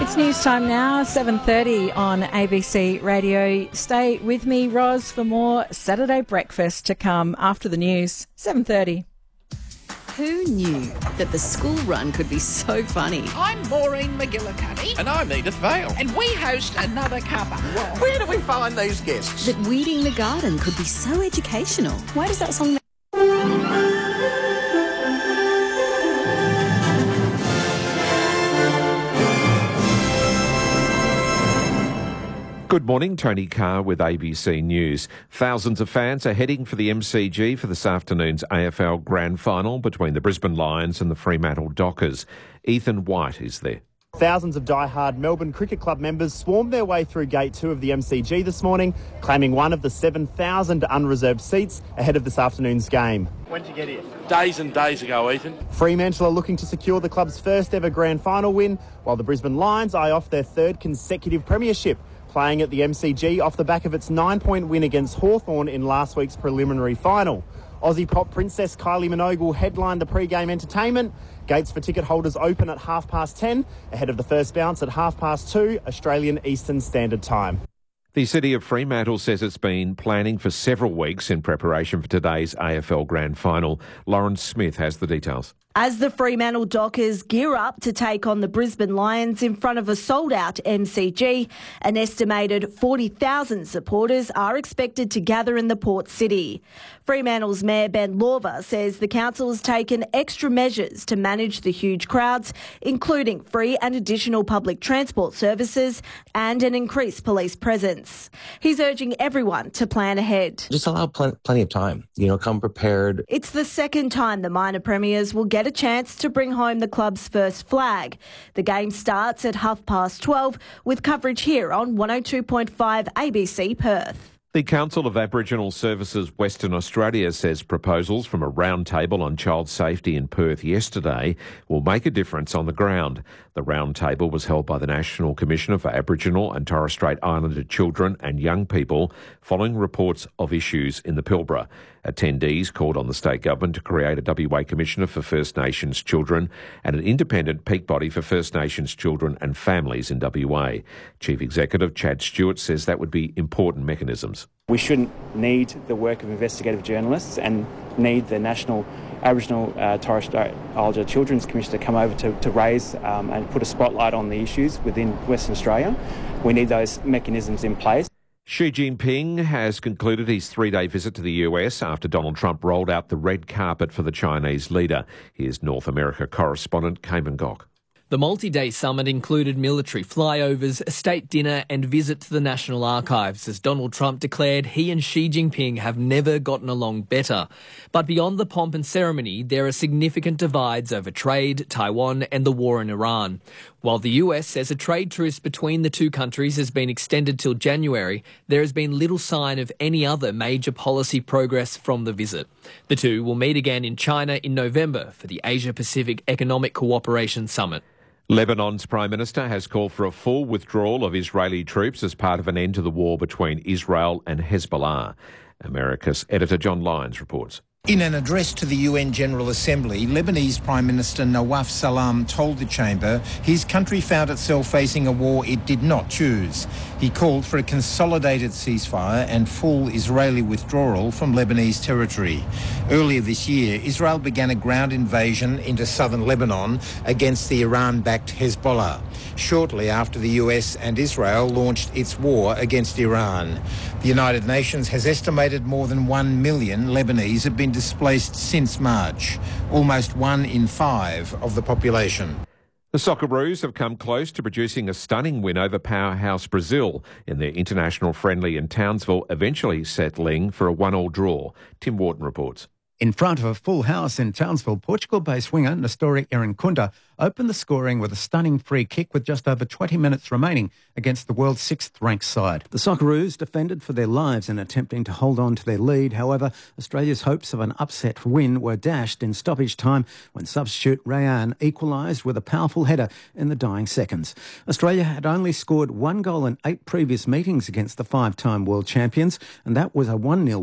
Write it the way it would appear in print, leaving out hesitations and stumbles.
It's news time now, 7:30 on ABC Radio. Stay with me, Roz, for more Saturday breakfast to come after the news, 7:30. Who knew that the school run could be so funny? I'm Maureen McGillicuddy. And I'm Edith Vale. And we host Another Cuppa. Where do we find these guests? That weeding the garden could be so educational. Why does that song... Good morning, Tony Carr with ABC News. Thousands of fans are heading for the MCG for this afternoon's AFL Grand Final between the Brisbane Lions and the Fremantle Dockers. Ethan White is there. Thousands of die-hard Melbourne Cricket Club members swarmed their way through Gate 2 of the MCG this morning, claiming one of the 7,000 unreserved seats ahead of this afternoon's game. When did you get here? Days and days ago, Ethan. Fremantle are looking to secure the club's first ever Grand Final win, while the Brisbane Lions eye off their third consecutive premiership, playing at the MCG off the back of its 9-point win against Hawthorn in last week's preliminary final. Aussie pop princess Kylie Minogue will headline the pre-game entertainment. Gates for ticket holders open at 10:30, ahead of the first bounce at 2:30 Australian Eastern Standard Time. The City of Fremantle says it's been planning for several weeks in preparation for today's AFL Grand Final. Lawrence Smith has the details. As the Fremantle Dockers gear up to take on the Brisbane Lions in front of a sold-out MCG, an estimated 40,000 supporters are expected to gather in the port city. Fremantle's Mayor Ben Lorver says the council has taken extra measures to manage the huge crowds, including free and additional public transport services and an increased police presence. He's urging everyone to plan ahead. Just allow plenty of time. Come prepared. It's the second time the minor premiers will get a chance to bring home the club's first flag. The game starts at 12:30 with coverage here on 102.5 ABC Perth. The Council of Aboriginal Services Western Australia says proposals from a roundtable on child safety in Perth yesterday will make a difference on the ground. The roundtable was held by the National Commissioner for Aboriginal and Torres Strait Islander Children and Young People following reports of issues in the Pilbara. Attendees called on the state government to create a WA Commissioner for First Nations Children and an independent peak body for First Nations children and families in WA. Chief Executive Chad Stewart says that would be important mechanisms. We shouldn't need the work of investigative journalists and need the National Aboriginal Torres Strait Islander Children's Commission to come over to raise and put a spotlight on the issues within Western Australia. We need those mechanisms in place. Xi Jinping has concluded his 3-day visit to the US after Donald Trump rolled out the red carpet for the Chinese leader. Here's North America correspondent Cayman Gok. The multi-day summit included military flyovers, a state dinner and visit to the National Archives as Donald Trump declared he and Xi Jinping have never gotten along better. But beyond the pomp and ceremony, there are significant divides over trade, Taiwan and the war in Iran. While the US says a trade truce between the two countries has been extended till January, there has been little sign of any other major policy progress from the visit. The two will meet again in China in November for the Asia-Pacific Economic Cooperation Summit. Lebanon's Prime Minister has called for a full withdrawal of Israeli troops as part of an end to the war between Israel and Hezbollah. America's editor John Lyons reports. In an address to the UN General Assembly, Lebanese Prime Minister Nawaf Salam told the chamber his country found itself facing a war it did not choose. He called for a consolidated ceasefire and full Israeli withdrawal from Lebanese territory. Earlier this year, Israel began a ground invasion into southern Lebanon against the Iran-backed Hezbollah, shortly after the US and Israel launched its war against Iran. The United Nations has estimated more than 1 million Lebanese have been displaced since March, almost 1 in 5 of the population. The Socceroos have come close to producing a stunning win over powerhouse Brazil in their international friendly in Townsville, eventually settling for a 1-1 draw. Tim Wharton reports. In front of a full house in Townsville, Portugal-based winger Nestori Irankunda opened the scoring with a stunning free kick with just over 20 minutes remaining against the world's 6th-ranked side. The Socceroos defended for their lives in attempting to hold on to their lead. However, Australia's hopes of an upset win were dashed in stoppage time when substitute Rayan equalised with a powerful header in the dying seconds. Australia had only scored 1 goal in 8 previous meetings against the 5-time world champions, and that was a 1-0